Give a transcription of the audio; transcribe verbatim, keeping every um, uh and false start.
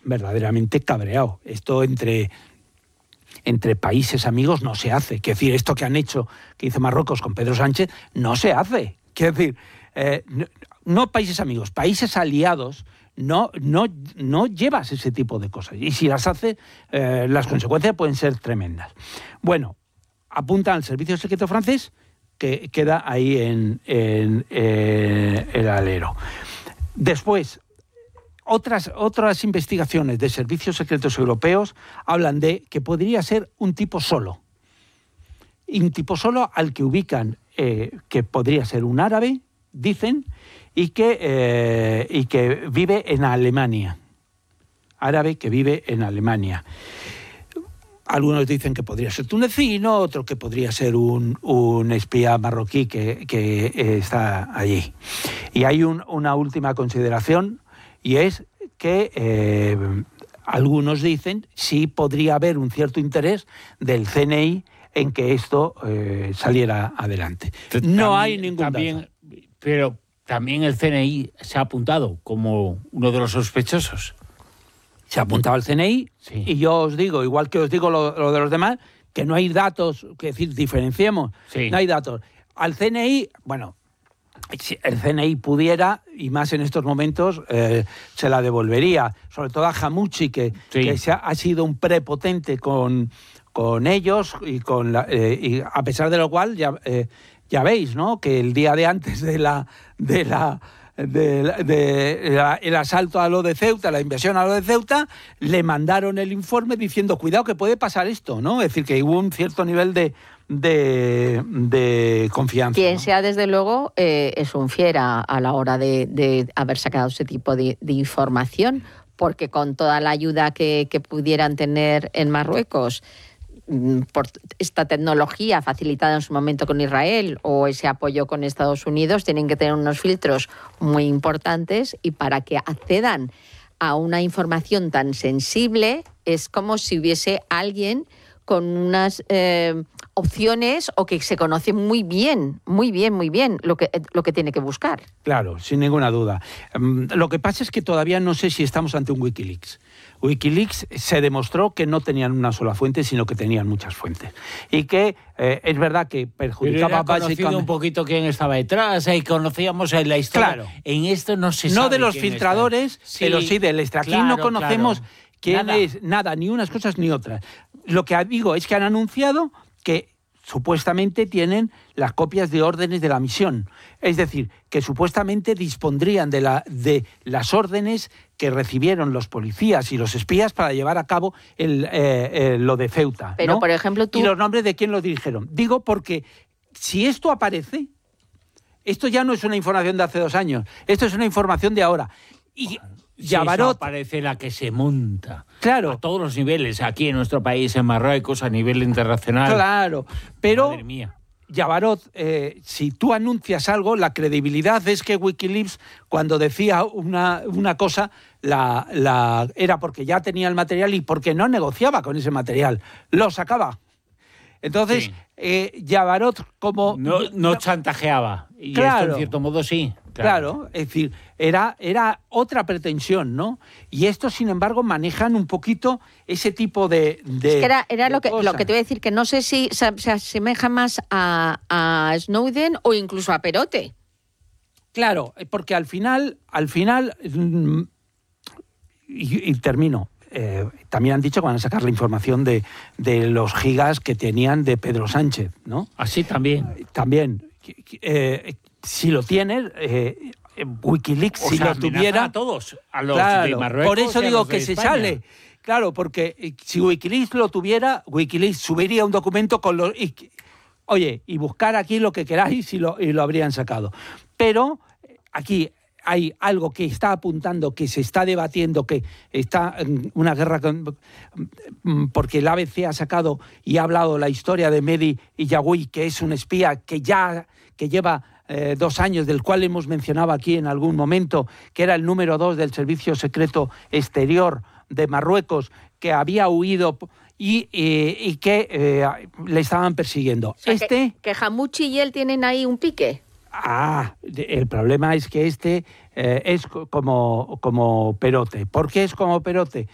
verdaderamente cabreado. Esto entre, entre países amigos no se hace. Quiero decir, esto que han hecho, que hizo Marruecos con Pedro Sánchez, no se hace. Quiero decir, eh, no, no países amigos, países aliados, no, no, no llevas ese tipo de cosas. Y si las hace, eh, las consecuencias pueden ser tremendas. Bueno, apuntan al servicio secreto francés, que queda ahí en, en, en el alero. Después, otras, otras investigaciones de servicios secretos europeos hablan de que podría ser un tipo solo. Y un tipo solo al que ubican eh, que podría ser un árabe, dicen, y que, eh, y que vive en Alemania. Árabe que vive en Alemania. Algunos dicen que podría ser tunecino, otros que podría ser un, un espía marroquí que, que eh, está allí. Y hay un, una última consideración, y es que eh, algunos dicen sí podría haber un cierto interés del C N I en que esto eh, saliera adelante. No también, hay ningún también, dato. Pero también el C N I se ha apuntado como uno de los sospechosos. Se ha apuntado al C N I, sí. Y yo os digo, igual que os digo lo, lo de los demás, que no hay datos, que decir, diferenciemos, sí. No hay datos. Al C N I, bueno, si el C N I pudiera, y más en estos momentos, eh, se la devolvería, sobre todo a Hamouchi, que, sí. que se ha, ha sido un prepotente con, con ellos, y, con la, eh, y a pesar de lo cual, ya, eh, ya veis, ¿no?, que el día de antes de la... De la De, de la, el asalto a lo de Ceuta, la invasión a lo de Ceuta, le mandaron el informe diciendo, cuidado que puede pasar esto, ¿no? Es decir, que hubo un cierto nivel de, de, de confianza. Quien ¿no? sea, desde luego, eh, es un fiera a la hora de, de haber sacado ese tipo de, de información, porque con toda la ayuda que, que pudieran tener en Marruecos, por esta tecnología facilitada en su momento con Israel o ese apoyo con Estados Unidos, tienen que tener unos filtros muy importantes, y para que accedan a una información tan sensible es como si hubiese alguien con unas eh, opciones, o que se conoce muy bien, muy bien, muy bien lo que, lo que tiene que buscar. Claro, sin ninguna duda. Um, lo que pasa es que todavía no sé si estamos ante un Wikileaks. Wikileaks se demostró que no tenían una sola fuente, sino que tenían muchas fuentes. Y que eh, es verdad que perjudicaba Pero era básicamente... conocido un poquito quién estaba detrás, y conocíamos la historia. Claro. En esto no se no sabe. No de los filtradores, sí, pero sí del extra. Aquí claro, no conocemos claro. quién nada. es, nada, ni unas cosas ni otras. Lo que digo es que han anunciado que supuestamente tienen las copias de órdenes de la misión. Es decir, que supuestamente dispondrían de, la, de las órdenes que recibieron los policías y los espías para llevar a cabo el, eh, eh, lo de Ceuta. Pero, ¿no? por ejemplo, tú... Y los nombres de quién lo dirigieron. Digo porque si esto aparece, esto ya no es una información de hace dos años, esto es una información de ahora. Y Yabarot... Sí, parece la que se monta. Claro. A todos los niveles, aquí en nuestro país, en Marruecos, a nivel internacional. Claro, pero... Madre mía. Yabarot, eh, si tú anuncias algo, la credibilidad es que Wikileaks, cuando decía una, una cosa, la, la, era porque ya tenía el material y porque no negociaba con ese material, lo sacaba. Entonces, sí. eh, Yabarot como... No, no chantajeaba, y claro, esto en cierto modo sí. Claro, claro, es decir, era, era otra pretensión, ¿no? Y estos, sin embargo, manejan un poquito ese tipo de... de es que era, era de lo, que, cosas. lo que te voy a decir, que no sé si se, se asemeja más a, a Snowden o incluso a Perote. Claro, porque al final, al final, y, y termino, eh, también han dicho que van a sacar la información de, de los gigas que tenían de Pedro Sánchez, ¿no? Así también. También. Eh, si lo tienes, eh, Wikileaks, o si sea, lo tuviera... a todos, a los claro, de Marruecos. Por eso digo que se España. sale. Claro, porque si Wikileaks lo tuviera, Wikileaks subiría un documento con los... Y, oye, y buscar aquí lo que queráis y lo, y lo habrían sacado. Pero aquí hay algo que está apuntando, que se está debatiendo, que está en una guerra con, porque el A B C ha sacado y ha hablado la historia de Mehdi Yagoui, que es un espía que ya que lleva eh, dos años, del cual hemos mencionado aquí en algún momento, que era el número dos del Servicio Secreto Exterior de Marruecos, que había huido y, y, y que eh, le estaban persiguiendo. O sea, este que, que Hamouchi y él tienen ahí un pique. Ah, el problema es que este eh, es como, como Perote. ¿Por qué es como Perote?